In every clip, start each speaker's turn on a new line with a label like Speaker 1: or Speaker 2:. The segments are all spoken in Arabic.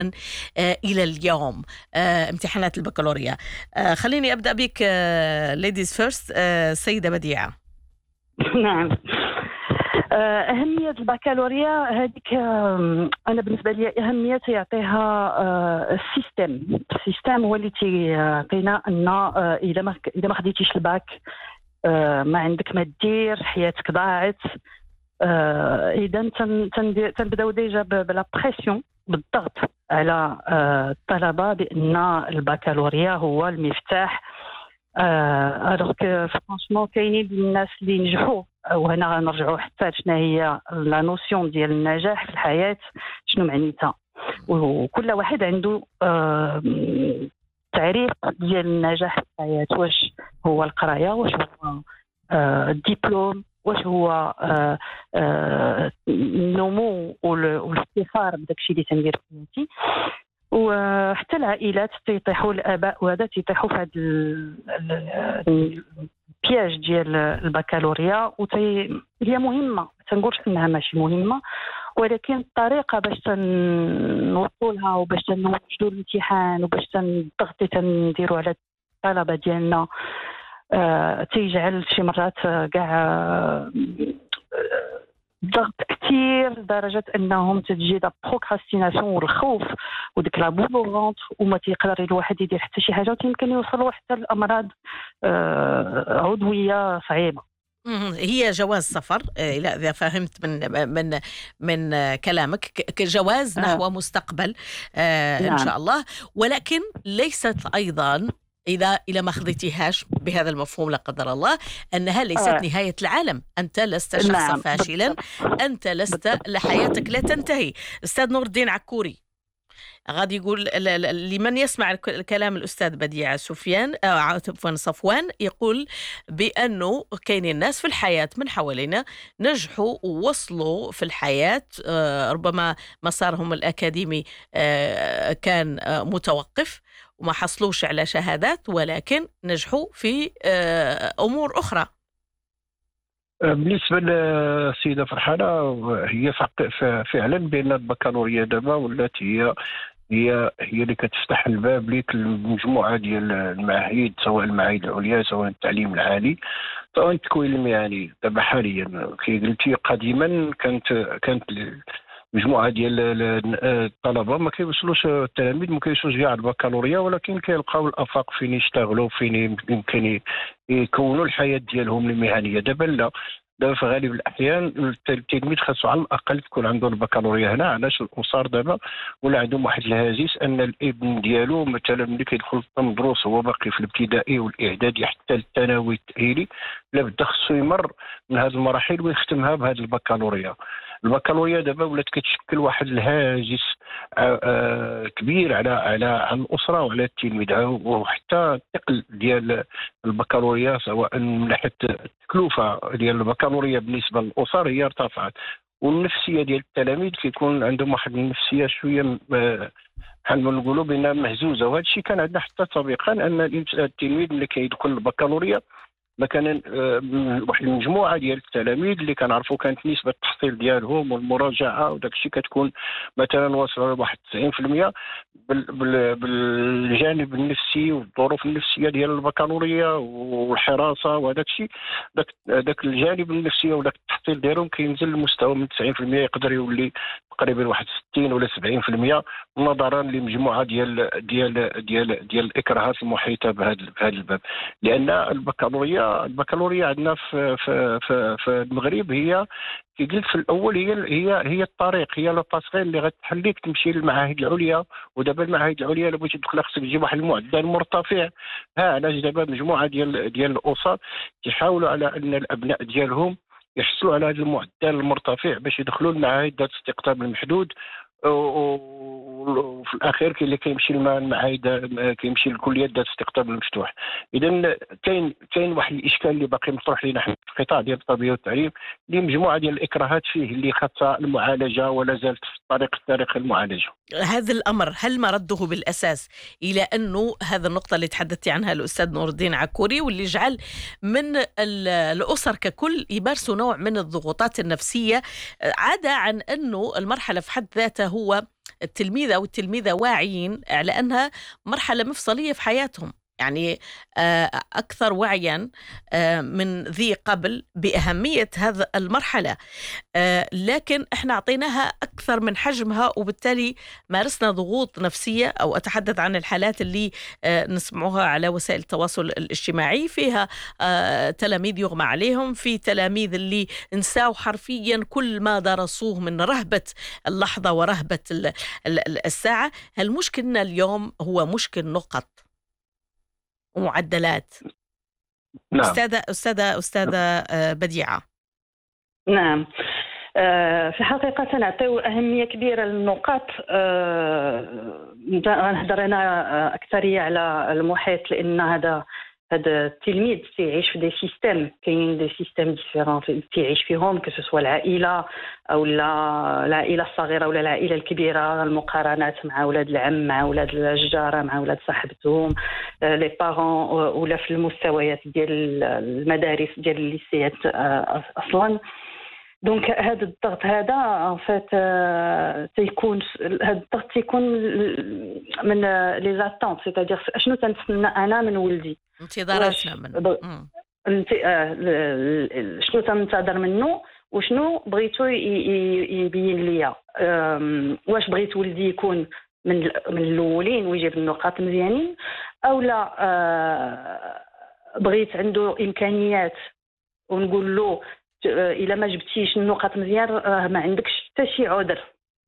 Speaker 1: إلى اليوم امتحانات البكالوريا. خليني أبدأ بك ladies first. سيدة بديعة.
Speaker 2: نعم. أهمية البكالوريا هذيك أنا بالنسبة لي أهمية يعطيها السيستم هو اللي تيعطينا أن إذا ما خديتيش الباك ما عندك ما دير، حياتك ضاعت. إذا تنبداو ديجا بلا بريسيون، بالضغط على الطلبة بأن البكالوريا هو المفتاح. الوغ كو فرانشمون كاينين الناس اللي نجحوا، وهنا غنرجعوا حتى شنو هي لا نوسيون ديال النجاح في الحياة، شنو معنيتها، وكل واحد عنده تعريف ديال النجاح في الحياة. واش هو القراية، واش هو الدبلوم، واش هو النمو والافتخار بداكشي اللي تندير في حياتي. وحتى العائلات تيطيحوا، الاباء وهذا تيطيحوا في هذا البياج ديال البكالوريا، هي مهمه، ما تنقولش انها ماشي مهمه، ولكن الطريقه باش تنوصلوا لها وباش تنوجدوا الامتحان وباش الضغط تنديروا على الطلبه ديالنا تيجعل شي مرات كاع ضغط كثير لدرجه انهم تجي دا بروكراستيناسيون والخوف وديك لا بولونت، وما تيقدر الواحد يدير حتى شي حاجه، ويمكن يوصلوا حتى الامراض عضويه صعيبه.
Speaker 1: هي جواز سفر، إذا فهمت من كلامك، كجواز نحو مستقبل إن شاء الله، ولكن ليست أيضا إذا ما خذيتيهاش بهذا المفهوم لا قدر الله أنها ليست نهاية العالم. أنت لست شخصا فاشلا، أنت لست لحياتك لا تنتهي. أستاذ نور الدين عكوري غادي يقول لمن يسمع كلام الأستاذ بديعة صفوان يقول بأنه كاينين الناس في الحياة من حوالينا نجحوا ووصلوا في الحياة، ربما مسارهم الأكاديمي كان متوقف وما حصلوش على شهادات، ولكن نجحوا في أمور أخرى.
Speaker 3: بالنسبة للسيدة فرحانة، هي فعلا بأن البكالوريا دابا ولات هي اللي كتفتح الباب ليك المجموعة ديال المعاهد، سواء المعاهد العليا سواء التعليم العالي سواء التكوين المهني. دابا حاليا كي قلتي قديما كانت مجموعة ديال الطلبة ما كيوصلوش، التلاميذ ما كيوصلوش كاع البكالوريا، ولكن كيلقاو الآفاق فين يشتغلوا، فين يمكن يكونوا الحياة ديالهم المهنية. دابا لا، دابا في غالب الأحيان التلميذ خاصو على الأقل تكون عنده البكالوريا. هنا علاش الأسر دابا ولا عندهم واحد الهاجس أن الابن ديالو مثلا ملي كيدخل الدروس هو باقي في الابتدائي والإعدادي حتى الثانوي التأهيلي، لابد خصو يمر من هذه المراحل ويختمها بهذه البكالوريا. البكالوريا دابا ولات كتشكل واحد الهاجس كبير على الأسرة وعلى التلميذ، وحتى الثقل ديال البكالوريا سواء من ناحية التكلفة ديال البكالوريا بالنسبة للأسر هي ارتفعت، والنفسية ديال التلاميذ كيكون عندهم واحد النفسية شوية بحال ما نقولوا بأنها مهزوزة. وهذا الشيء كان عندنا حتى سابقا، أن التلميذ اللي كيدخل البكالوريا ما كان واحد المجموعه ديال التلاميذ اللي كنعرفوا كانت نسبه التحصيل ديالهم والمراجعه وداك الشيء كتكون مثلا واصله لواحد 90%. بالجانب النفسي والظروف النفسيه ديال البكالوريا والحراسه وهذاك الشيء، داك الجانب النفسي وداك التحصيل ديالهم كينزل لمستوى من 90%، يقدر يولي تقريبا واحد 60 ولا 70%، نظرا لمجموعه ديال الاكراهات المحيطه بهذا الباب. لان البكالوريا عندنا في المغرب هي كي قلت في الاول هي الطريق، هي لو باسغي اللي غتخليك تمشي للمعاهد العليا. ودابا المعاهد العليا الا بغيتي تدخل خصك تجيب واحد المعدل مرتفع. علاش دابا مجموعه ديال الاسر كيحاولوا على ان الابناء ديالهم يحصلوا على هذا المعدل المرتفع باش يدخلوا المعاهد ذات الاستقطاب المحدود، وفي الاخير اللي كيمشي المعاهد كيمشي للكليات ذات الاستقطاب المفتوح. اذا كاين واحد الاشكال اللي باقي مطروح لنا في القطاع ديال التربيه والتعليم، اللي مجموعه ديال الاكراهات فيه اللي خاصها المعالجه ولا زالت في طريق المعالجه.
Speaker 1: هذا الامر هل مرده بالاساس الى انه هذا النقطه اللي تحدثتي عنها الاستاذ نور الدين عكوري، واللي جعل من الاسر ككل يمارسوا نوع من الضغوطات النفسيه، عدا عن انه المرحله في حد ذاتها هو التلميذ أو التلميذة واعيين على أنها مرحلة مفصلية في حياتهم، يعني أكثر وعيا من ذي قبل بأهمية هذا المرحلة، لكن احنا أعطيناها أكثر من حجمها، وبالتالي مارسنا ضغوط نفسية، أو أتحدث عن الحالات اللي نسمعوها على وسائل التواصل الاجتماعي، فيها تلاميذ يغمى عليهم، في تلاميذ اللي انساوا حرفيا كل ما درسوه من رهبة اللحظة ورهبة الساعة. هالمشكلنا اليوم هو مشكل نقط ومعدلات.
Speaker 3: نعم.
Speaker 1: أستاذة بديعة.
Speaker 2: نعم، في الحقيقة نعطيو أهمية كبيرة للنقاط. غنهضر أنا أكثرية على المحيط، لأن هذا التلميذ تيعيش في دي سيستم، كاينين دي سيستم ديفيرون تيعيش فيهم، كسوا العائلة أو العائلة الصغيرة ولا العائلة الكبيرة، المقارنات مع أولاد العم، مع أولاد الجارة، مع أولاد صاحبتهم، لي بارون، ولا في المستويات ديال المدارس ديال الليسيات أصلا. دونك هذا الضغط هذا ان فات تيكون، هذا الضغط تيكون من لي زاتونت، سيتادير اشنو تنتسنى انا من ولدي،
Speaker 1: انتظاراتنا منه،
Speaker 2: شنو تنتظر منه، وشنو بغيتو يبين ليا. واش بغيت ولدي يكون من الاولين ويجيب النقاط مزيانين، او لا بغيت عنده امكانيات ونقول له إلا ما جبتيش النقاط مزيان ما عندكش حتى شي عذر،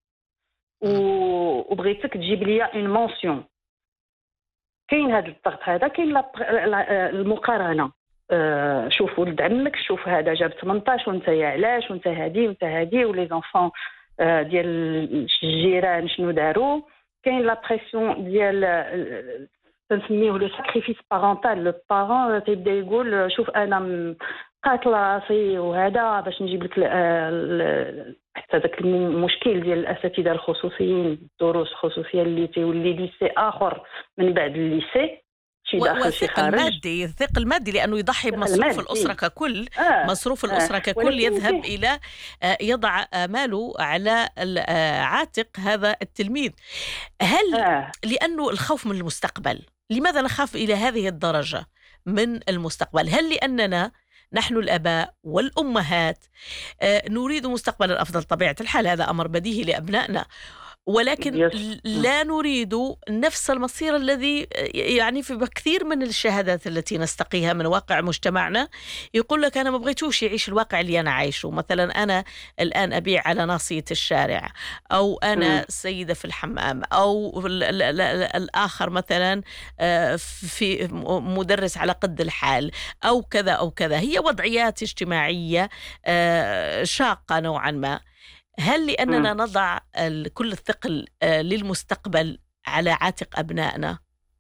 Speaker 2: وبغيتك تجيب لي اون مونسيون. كاين هذا الضغط هذا، كاين المقارنه. شوف ولد عمك، شوف هذا جاب 18 وانت يا علاش، وانت هادي وانت هادي، ولي زونفون ديال الجيران شنو داروا. كاين لا بريسيون ديال تنسميوه لو ساكريفيس بارونتال. لو بارون تيبدا يقول شوف انا قاتل راسي وهذا باش نجيب لك حتى ذاك المشكل ديال الاساتذه الخصوصيين، الدروس الخصوصيه اللي تيولي ليسي اخر من بعد الليسي، شي داخل شي خارج.
Speaker 1: الثقل المادي لانه يضحي بمصروف الاسره ككل. مصروف الاسره ككل يذهب الى يضع اماله على عاتق هذا التلميذ. هل لانه الخوف من المستقبل؟ لماذا نخاف الى هذه الدرجه من المستقبل؟ هل لاننا نحن الآباء والأمهات نريد مستقبلا أفضل؟ طبيعة الحال هذا أمر بديهي لأبنائنا، ولكن لا نريد نفس المصير الذي يعني في كثير من الشهادات التي نستقيها من واقع مجتمعنا يقول لك أنا ما بغيتوش يعيش الواقع اللي أنا عايشه. مثلا أنا الآن أبيع على ناصية الشارع، أو أنا سيدة في الحمام، أو الآخر مثلا في مدرس على قد الحال، أو كذا أو كذا. هي وضعيات اجتماعية شاقة نوعا ما. هل لأننا نضع كل الثقل للمستقبل على عاتق أبنائنا؟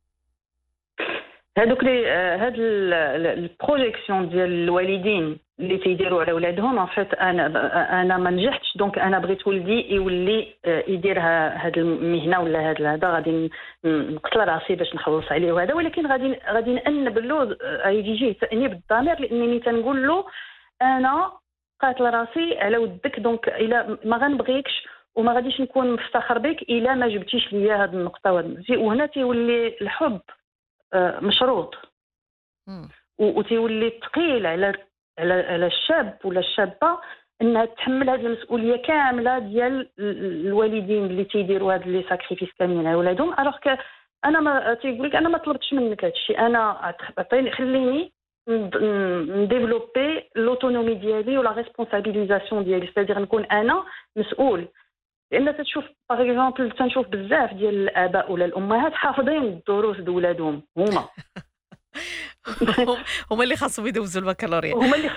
Speaker 2: هذوك هاد البروجيكسيون ديال الوالدين اللي تيديروا على اولادهم، ان فيت انا ما نجحتش، دونك انا بغيت ولدي يولي يدير هاد المهنه ولا هذا، غادي نقتل راسي باش نخلص عليه وهذا. ولكن غادي نأنب له، يجي تأنيب الضمير، لانني تنقول له انا قاتل راسي على ودك، دونك الا ما غنبغيكش وما غاديش نكون مفتخر بك الا ما جبتيش ليا هاد النقطه. وهنا تيولي الحب مشروط، وتيولي ثقيل على الشاب ولا الشابه انها تحمل هذه المسؤوليه كامله ديال الوالدين اللي تيديروا هاد لي ساكريفيس كاملين على ولادهم. الوغ انا ما تيقول لك انا ما طلبتش منك هذا الشيء، انا عطيني خليني نديفلوبي لوتونومي ديالي ولا ريسبونسابيليزاسيون ديالي، ستادير نكون انا مسؤول. لان تشوف باغ اكزومبل، تنشوف بزاف ديال الاباء ولا الامهات حافظين الدروس د ولادهم،
Speaker 1: هما اللي خاصهم يدوزوا البكالوريا،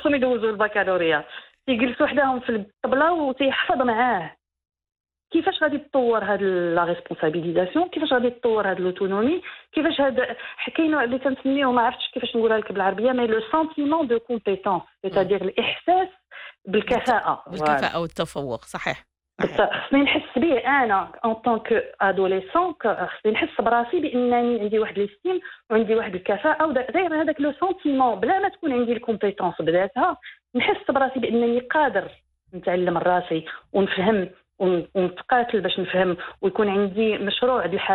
Speaker 2: تيجلسوا حداهم في الطبله وتيحفظ معاه كيفاش غادي تطور هاد لا ريسبونسابيليزاسيون، كيفاش غادي تطور هاد لوتونومي، كيفاش هاد حكينا اللي تنسميوه ما عرفتش كيفاش نقولها لك بالعربيه، مي لو سنتيمون دو كومبيتونس، سيتادير الاحساس بالكفاءه
Speaker 1: والتفوق. صحيح.
Speaker 2: خصني نحس به انا ان طونك ادوليسون، خصني نحس براسي بانني عندي واحد ليستيم وعندي واحد الكفاءه، غير هذاك لو سنتيمون بلا ما تكون عندي الكومبيتونس بذاتها، نحس براسي بانني قادر نتعلم راسي ونفهم ونتقاتل باش نفهم ويكون عندي مشروع ديال